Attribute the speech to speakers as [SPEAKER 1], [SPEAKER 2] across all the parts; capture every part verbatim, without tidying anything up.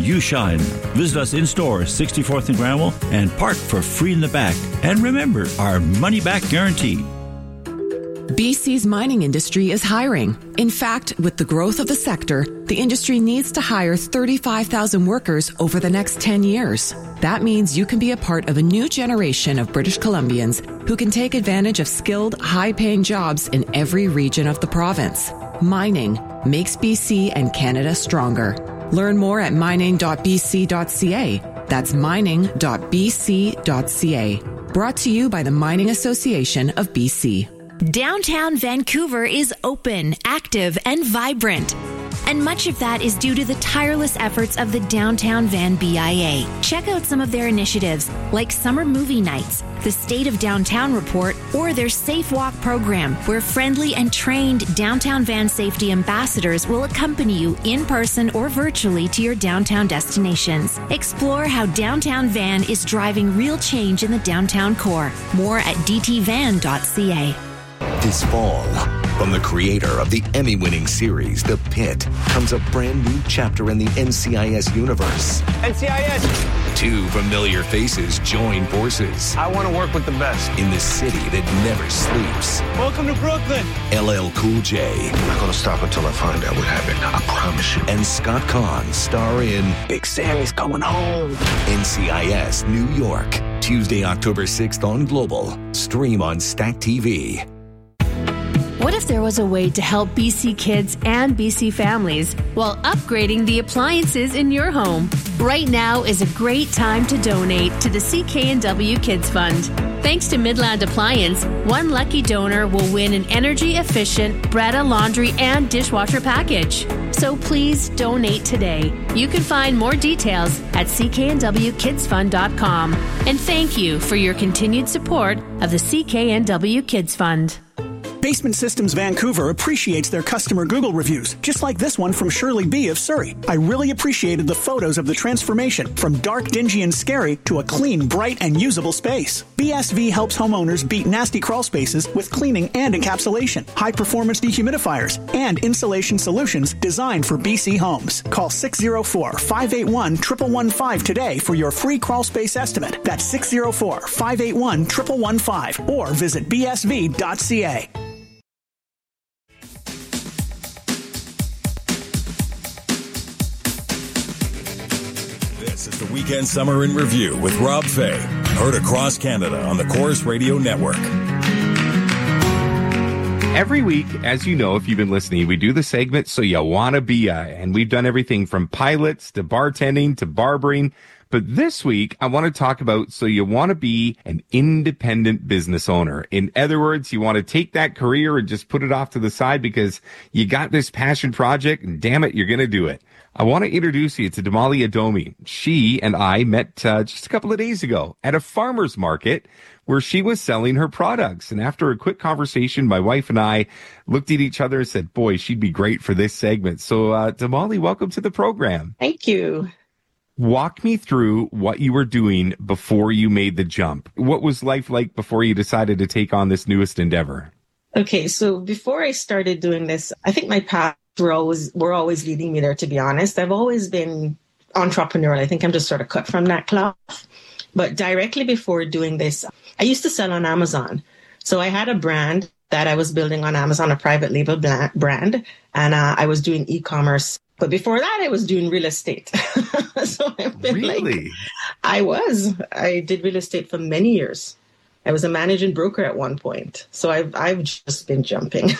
[SPEAKER 1] you shine. Visit us in-store, sixty-fourth and Granville, and park for free in the back. And remember, our money-back guarantee.
[SPEAKER 2] B C's mining industry is hiring. In fact, with the growth of the sector, the industry needs to hire thirty-five thousand workers over the next ten years. That means you can be a part of a new generation of British Columbians who can take advantage of skilled, high-paying jobs in every region of the province. Mining makes B C and Canada stronger. Learn more at mining dot b c dot c a. That's mining dot b c dot c a. Brought to you by the Mining Association of B C.
[SPEAKER 3] Downtown Vancouver is open, active, and vibrant. And much of that is due to the tireless efforts of the Downtown Van B I A. Check out some of their initiatives, like Summer Movie Nights, the State of Downtown Report, or their Safe Walk program, where friendly and trained Downtown Van safety ambassadors will accompany you in person or virtually to your downtown destinations. Explore how Downtown Van is driving real change in the downtown core. More at d t van dot c a.
[SPEAKER 4] This fall, from the creator of the Emmy-winning series, The Pit, comes a brand new chapter in the N C I S universe.
[SPEAKER 5] N C I S!
[SPEAKER 4] Two familiar faces join forces.
[SPEAKER 5] I want to work with the best.
[SPEAKER 4] In the city that never sleeps.
[SPEAKER 5] Welcome to Brooklyn!
[SPEAKER 4] L L Cool J.
[SPEAKER 6] I'm not going to stop until I find out what happened. I promise you.
[SPEAKER 4] And Scott Conn star in
[SPEAKER 5] Big Sammy's Coming Home.
[SPEAKER 4] N C I S New York. Tuesday, October sixth on Global. Stream on Stack T V.
[SPEAKER 7] What if there was a way to help B C kids and B C families while upgrading the appliances in your home? Right now is a great time to donate to the C K N W Kids Fund. Thanks to Midland Appliance, one lucky donor will win an energy-efficient Bretta laundry and dishwasher package. So please donate today. You can find more details at c k n w kids fund dot com. And thank you for your continued support of the C K N W Kids Fund.
[SPEAKER 8] Basement Systems Vancouver appreciates their customer Google reviews, just like this one from Shirley B. of Surrey. I really appreciated the photos of the transformation from dark, dingy, and scary to a clean, bright, and usable space. B S V helps homeowners beat nasty crawl spaces with cleaning and encapsulation, high-performance dehumidifiers, and insulation solutions designed for B C homes. Call six oh four, five eight one, one one one five today for your free crawl space estimate. That's six oh four, five eight one, one one one five or visit b s v dot c a.
[SPEAKER 9] This is the Weekend Summer in Review with Rob Fay. Heard across Canada on the Chorus Radio Network.
[SPEAKER 10] Every week, as you know, if you've been listening, we do the segment So You Wanna Be A, and we've done everything from pilots to bartending to barbering. But this week, I want to talk about So You Want to Be an Independent Business Owner. In other words, you want to take that career and just put it off to the side because you got this passion project and damn it, you're going to do it. I want to introduce you to Damali Adomi. She and I met uh, just a couple of days ago at a farmer's market where she was selling her products. And after a quick conversation, my wife and I looked at each other and said, boy, she'd be great for this segment. So uh, Damali, welcome to the program.
[SPEAKER 11] Thank you.
[SPEAKER 10] Walk me through what you were doing before you made the jump. What was life like before you decided to take on this newest endeavor?
[SPEAKER 11] Okay, so before I started doing this, I think my path were always were always leading me there, to be honest. I've always been entrepreneurial. I think I'm just sort of cut from that cloth. But directly before doing this, I used to sell on Amazon. So I had a brand that I was building on Amazon, a private label brand, and uh, I was doing e-commerce. But before that, I was doing real estate. So I've been
[SPEAKER 10] really?
[SPEAKER 11] like, I was. I did real estate for many years. I was a managing broker at one point. So I've I've just been jumping.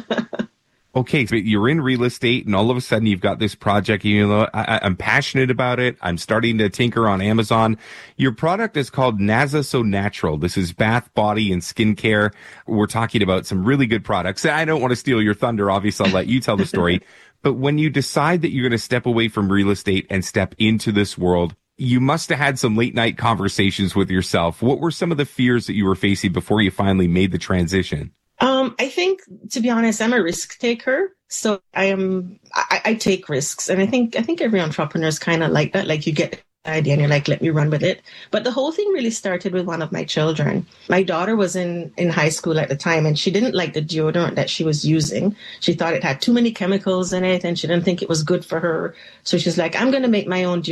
[SPEAKER 10] Okay, so you're in real estate and all of a sudden you've got this project, you know, I, I'm passionate about it. I'm starting to tinker on Amazon. Your product is called Naza So Natural. This is bath, body, and skincare. We're talking about some really good products. I don't want to steal your thunder. Obviously, I'll let you tell the story. But when you decide that you're going to step away from real estate and step into this world, you must have had some late night conversations with yourself. What were some of the fears that you were facing before you finally made the transition?
[SPEAKER 11] Um, I think, to be honest, I'm a risk taker. So I am, I, I take risks. And I think, I think every entrepreneur is kind of like that. Like you get the idea and you're like, let me run with it. But the whole thing really started with one of my children. My daughter was in, in high school at the time and she didn't like the deodorant that she was using. She thought it had too many chemicals in it and she didn't think it was good for her. So she's like, I'm going to make my own deodorant.